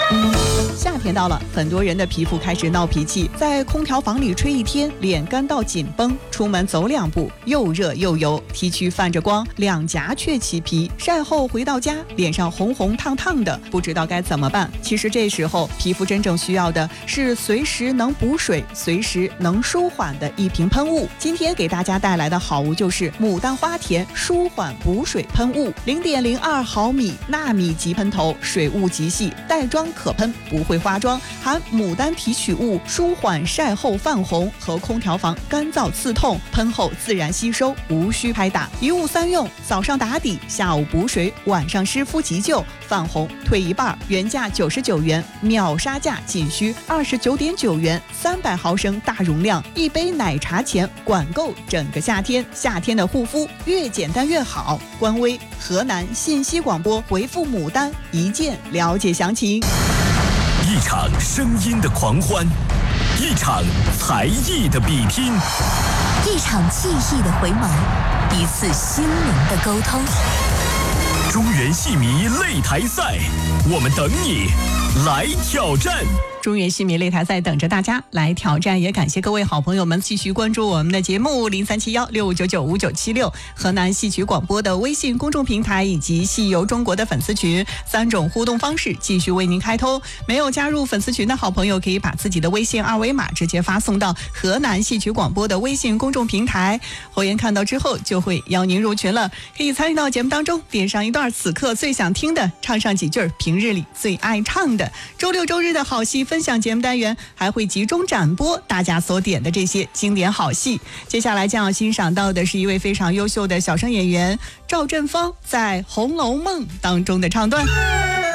夏天到了，很多人的皮肤开始闹脾气，在空调房里吹一天，脸干到紧绷，出门走2步又热又油，T 区泛着光，两颊却起皮，晒后回到家，脸上红红烫烫的，不知道该怎么办。其实这时候皮肤真正需要的是随时能补水、随时能舒缓的一瓶喷雾。今天给大家带来的好物就是牡丹花田舒缓补水喷雾，0.02毫米纳米级喷头，水雾极细，带妆可喷，不会化妆，含牡丹提取物，舒缓晒后泛红和空调房干燥刺痛，喷后自然吸收，无需拍打，一物3用，早上打底，下午补水，晚上湿敷急救，泛红退一半，原价99元，秒杀价仅需29.9元，300毫升大容量，一杯奶茶钱，管够整个夏天。夏天的护肤越简单越好。官微河南信息广播回复牡丹一键了解详情。 一场声音的狂欢，一场才艺的比拼， 一场记忆的回眸，一次心灵的沟通。 中原戏迷擂台赛，我们等你来挑战。 中原戏迷擂台赛等着大家来挑战，也感谢各位好朋友们继续关注我们的节目037165995976，河南戏曲广播的微信公众平台以及戏游中国的粉丝群，3种互动方式继续为您开通。没有加入粉丝群的好朋友，可以把自己的微信2维码直接发送到河南戏曲广播的微信公众平台，侯岩看到之后就会邀您入群了，可以参与到节目当中，点上一段此刻最想听的，唱上几句平日里最爱唱的。周六周日的好戏分享节目单元还会集中展播大家所点的这些经典好戏。接下来将要欣赏到的是一位非常优秀的小生演员赵振芳在《红楼梦》当中的唱段。